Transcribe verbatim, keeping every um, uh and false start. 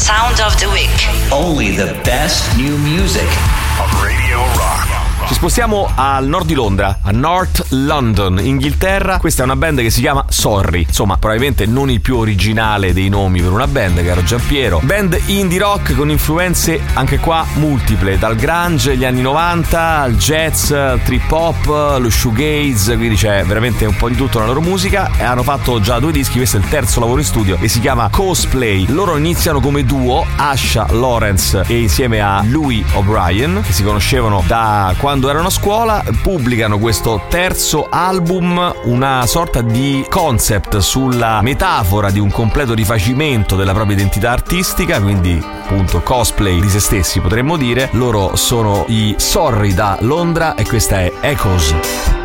Sound of the Week. Only the best new music on Radio Rock. Ci spostiamo al nord di Londra, a North London, Inghilterra. Questa è una band che si chiama Sorry. Insomma, probabilmente non il più originale dei nomi per una band, caro Giampiero. Band indie rock con influenze anche qua multiple, dal grunge agli anni novanta, al jazz, al trip hop, lo shoegaze, quindi c'è veramente un po' di tutto nella loro musica. E hanno fatto già due dischi, questo è il terzo lavoro in studio e si chiama Cosplay. Loro iniziano come duo, Asha Lawrence e insieme a Louis O'Brien, che si conoscevano da quando Quando erano a scuola, pubblicano questo terzo album, una sorta di concept sulla metafora di un completo rifacimento della propria identità artistica, quindi appunto cosplay di se stessi potremmo dire. Loro sono i Sorry da Londra e questa è Echoes.